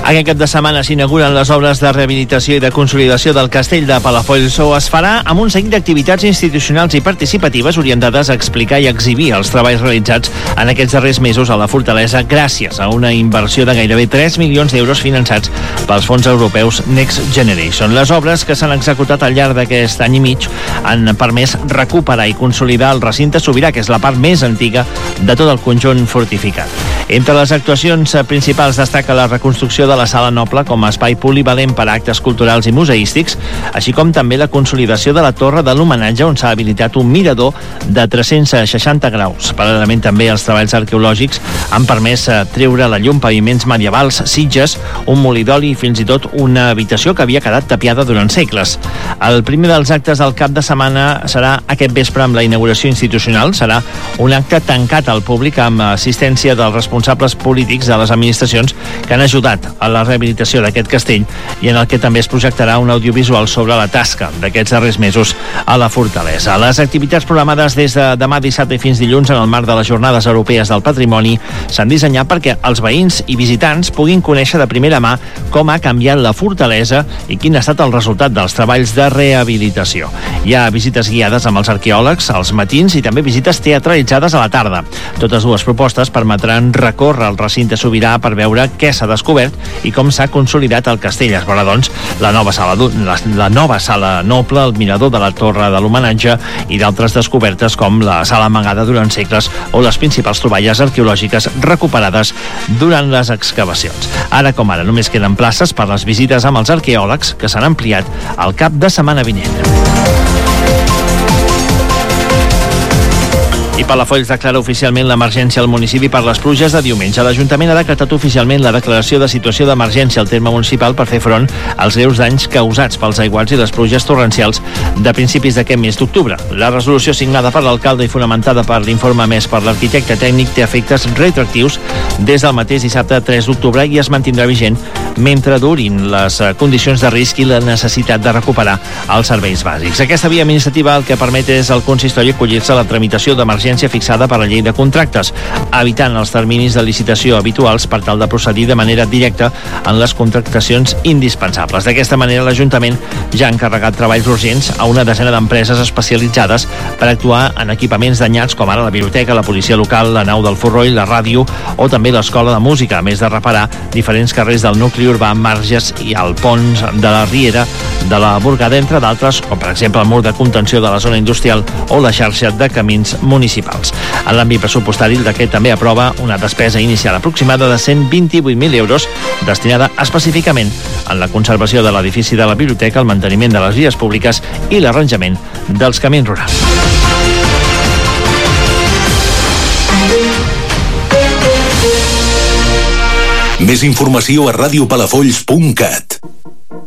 Aquest cap de setmana s'inauguren les obres de rehabilitació i de consolidació del castell de Palafolls. Es farà amb un seguit d'activitats institucionals i participatives orientades a explicar i exhibir els treballs realitzats en aquests darrers mesos a la fortalesa gràcies a una inversió de gairebé 3 milions d'euros finançats pels fons europeus Next Generation. Les obres que s'han executat al llarg d'aquest any i mig han permès recuperar i consolidar el recinte sobirà, que és la part més antiga de tot el conjunt fortificat. Entre les actuacions principals destaca la reconstrucció de la Sala Noble com a espai polivalent per a actes culturals i museístics, així com també la consolidació de la Torre de l'Homenatge, on s'ha habilitat un mirador de 360 graus. Paral·lelament també els treballs arqueològics han permès treure a la llum paviments medievals, sitges, un molí d'oli i fins i tot una habitació que havia quedat tapiada durant segles. El primer dels actes del cap de setmana serà aquest vespre amb la inauguració institucional. Serà un acte tancat al públic amb assistència dels responsables polítics de les administracions que han ajudat a la rehabilitació d'aquest castell i en el que també es projectarà un audiovisual sobre la tasca d'aquests darrers mesos a la fortalesa. Les activitats programades des de demà dissabte i fins dilluns en el marc de les Jornades Europees del Patrimoni s'han dissenyat perquè els veïns i visitants puguin conèixer de primera mà com ha canviat la fortalesa i quin ha estat el resultat dels treballs de rehabilitació. Hi ha visites guiades amb els arqueòlegs als matins i també visites teatralitzades a la tarda. Totes dues propostes permetran recórrer el recinte sobirà per veure què s'ha descobert i com s'ha consolidat el castell. Es veurà, doncs, la nova sala noble, el mirador de la Torre de l'Homenatge i d'altres descobertes com la sala amagada durant segles o les principals troballes arqueològiques recuperades durant les excavacions. Ara com ara només queden places per les visites amb els arqueòlegs, que s'han ampliat al cap de setmana vinent. I Palafolls declara oficialment l'emergència al municipi per les pluges de diumenge. L'Ajuntament ha decretat oficialment la declaració de situació d'emergència al terme municipal per fer front als greus danys causats pels aiguats i les pluges torrencials de principis d'aquest mes d'octubre. La resolució signada per l'alcalde i fonamentada per l'informe emès per l'arquitecte tècnic té efectes retroactius des del mateix dissabte 3 d'octubre i es mantindrà vigent mentre durin les condicions de risc i la necessitat de recuperar els serveis bàsics. Aquesta via administrativa el que permet és al consistori acollir-se a la tramitació d'emergència fixada per la llei de contractes, evitant els terminis de licitació habituals per tal de procedir de manera directa en les contractacions indispensables. D'aquesta manera, l'Ajuntament ja ha encarregat treballs urgents a una desena d'empreses especialitzades per actuar en equipaments danyats com ara la biblioteca, la policia local, la nau del Forroll, la ràdio o també l'escola de música, a més de reparar diferents carrers del nucli urbà, marges i el pont de la Riera de la Burgada, entre d'altres, com per exemple el mur de contenció de la zona industrial o la xarxa de camins municipals. En l'àmbit pressupostari, el decret també aprova una despesa inicial aproximada de 128.000 euros destinada específicament en la conservació de l'edifici de la biblioteca, el manteniment de les vies públiques i l'arranjament dels camins rurals. Més informació a radiopalafolls.cat.